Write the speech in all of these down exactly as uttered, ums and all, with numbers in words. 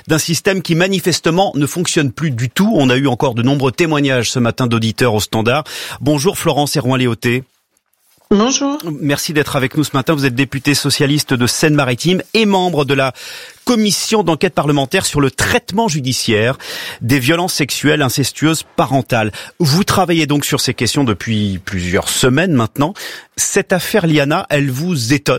d'un système qui manifestement ne fonctionne plus du tout. On a eu encore de nombreux témoignages ce matin d'auditeurs au Standard. Bonjour Florence Herouin-Léautey. Bonjour. Merci d'être avec nous ce matin. Vous êtes députée socialiste de Seine-Maritime et membre de la commission d'enquête parlementaire sur le traitement judiciaire des violences sexuelles incestueuses parentales. Vous travaillez donc sur ces questions depuis plusieurs semaines maintenant. Cette affaire Liana, elle vous étonne ?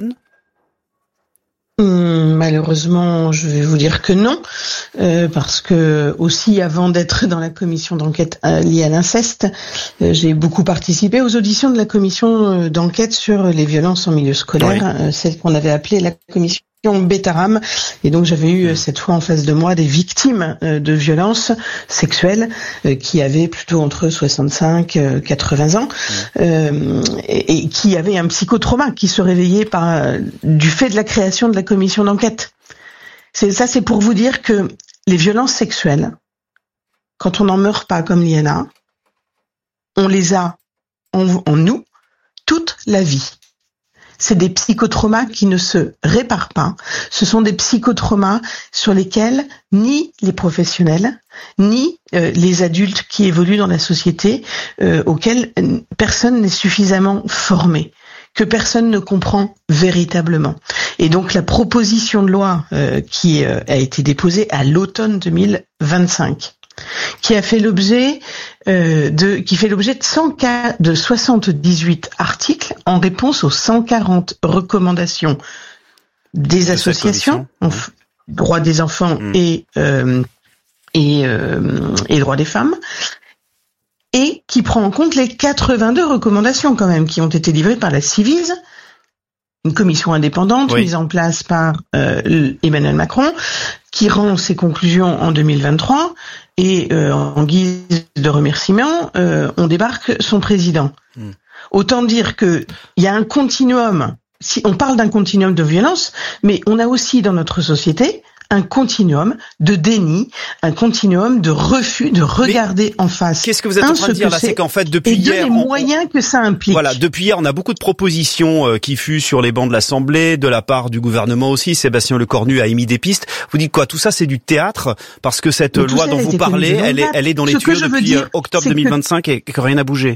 Hum, malheureusement, je vais vous dire que non, euh, parce que aussi avant d'être dans la commission d'enquête euh, liée à l'inceste, euh, j'ai beaucoup participé aux auditions de la commission euh, d'enquête sur les violences en milieu scolaire, oui. euh, celle qu'on avait appelée la commission Bétaram, et donc j'avais eu euh, cette fois en face de moi des victimes euh, de violences sexuelles euh, qui avaient plutôt entre soixante-cinq et quatre-vingts ans euh, et, et qui avaient un psychotrauma qui se réveillait par euh, du fait de la création de la commission d'enquête. C'est ça, c'est pour vous dire que les violences sexuelles, quand on n'en meurt pas comme Liana, on les a en, en nous toute la vie. C'est des psychotraumas qui ne se réparent pas. Ce sont des psychotraumas sur lesquels ni les professionnels, ni euh, les adultes qui évoluent dans la société, euh, auxquels personne n'est suffisamment formé, que personne ne comprend véritablement. Et donc la proposition de loi euh, qui euh, a été déposée à l'automne deux mille vingt-cinq, qui a fait l'objet euh, de, qui fait l'objet de cent de soixante-dix-huit articles en réponse aux cent quarante recommandations des de associations, enf- droits des enfants mmh. et euh, et euh, et droits des femmes, et qui prend en compte les quatre-vingt-deux recommandations quand même qui ont été livrées par la Civise, une commission indépendante oui. mise en place par euh, Emmanuel Macron, qui rend ses conclusions en deux mille vingt-trois, et euh, en guise de remerciement, euh, on débarque son président. Mmh. Autant dire que il y a un continuum. Si on parle d'un continuum de violence, mais on a aussi dans notre société un continuum de déni, un continuum de refus de regarder mais en face. Qu'est-ce que vous êtes en train de dire là ? C'est qu'en fait, depuis et hier... les on, moyens que ça implique. Voilà, depuis hier, on a beaucoup de propositions euh, qui fusent sur les bancs de l'Assemblée, de la part du gouvernement aussi. Sébastien Lecornu a émis des pistes. Vous dites quoi ? Tout ça, c'est du théâtre ? Parce que cette mais loi dont vous parlez, elle est, elle est dans les tuyaux depuis dire, octobre deux mille vingt-cinq que... et que rien n'a bougé.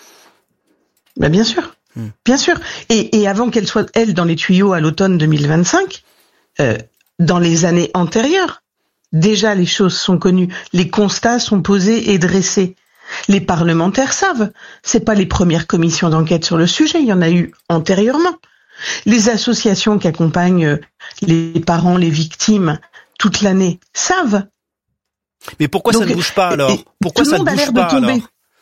Ben bien sûr, hmm. bien sûr. Et, et avant qu'elle soit, elle, dans les tuyaux à l'automne deux mille vingt-cinq... Euh, dans les années antérieures, déjà les choses sont connues, les constats sont posés et dressés. Les parlementaires savent, c'est pas les premières commissions d'enquête sur le sujet, il y en a eu antérieurement. Les associations qui accompagnent les parents, les victimes toute l'année savent. Mais pourquoi Donc, ça ne bouge pas alors ? Pourquoi ça ne bouge pas alors ?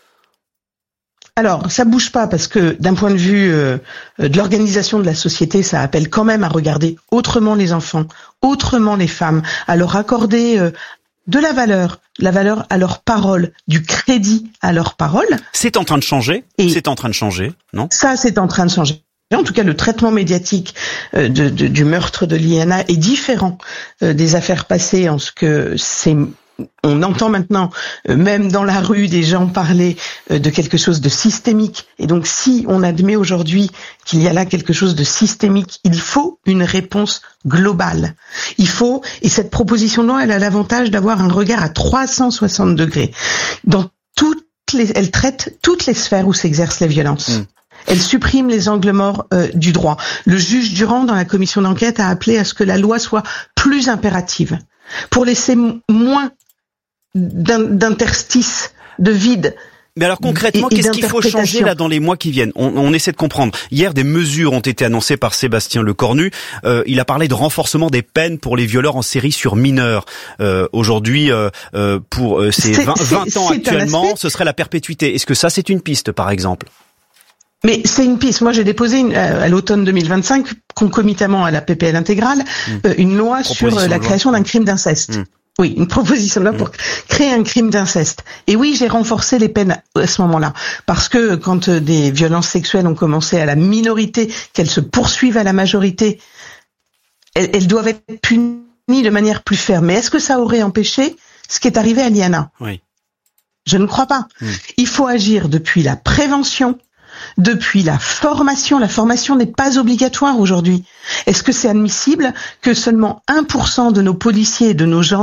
Alors, ça bouge pas parce que d'un point de vue euh, de l'organisation de la société, ça appelle quand même à regarder autrement les enfants, autrement les femmes, à leur accorder euh, de la valeur, la valeur à leurs paroles, du crédit à leurs paroles. C'est en train de changer. Et c'est en train de changer, non ? Ça, c'est en train de changer. En tout cas, le traitement médiatique euh, de, de, du meurtre de Liana est différent euh, des affaires passées en ce que c'est... On entend maintenant, euh, même dans la rue, des gens parler euh, de quelque chose de systémique. Et donc, si on admet aujourd'hui qu'il y a là quelque chose de systémique, il faut une réponse globale. Il faut, et cette proposition de loi, elle a l'avantage d'avoir un regard à trois cent soixante degrés. Dans toutes les, elle traite toutes les sphères où s'exercent les violences. Mmh. Elle supprime les angles morts euh, du droit. Le juge Durand, dans la commission d'enquête, a appelé à ce que la loi soit plus impérative, pour laisser m- moins d'interstices, de vide. Mais alors concrètement, qu'est-ce qu'il faut changer là dans les mois qui viennent ? on, on essaie de comprendre. Hier, des mesures ont été annoncées par Sébastien Lecornu. Euh, il a parlé de renforcement des peines pour les violeurs en série sur mineurs. Euh, aujourd'hui, euh, euh, pour euh, ces vingt, vingt ans actuellement, ce serait la perpétuité. Est-ce que ça, c'est une piste, par exemple ? Mais c'est une piste. Moi, j'ai déposé une, à l'automne deux mille vingt-cinq, concomitamment à la P P L intégrale, mmh. euh, une loi sur euh, la création d'un crime d'inceste. Mmh. Oui, une proposition de loi pour créer un crime d'inceste. Et oui, j'ai renforcé les peines à ce moment-là. Parce que quand des violences sexuelles ont commencé à la minorité, qu'elles se poursuivent à la majorité, elles, elles doivent être punies de manière plus ferme. Mais est-ce que ça aurait empêché ce qui est arrivé à Liana ? Oui. Je ne crois pas. Mmh. Il faut agir depuis la prévention, depuis la formation. La formation n'est pas obligatoire aujourd'hui. Est-ce que c'est admissible que seulement un pour cent de nos policiers et de nos gendarmes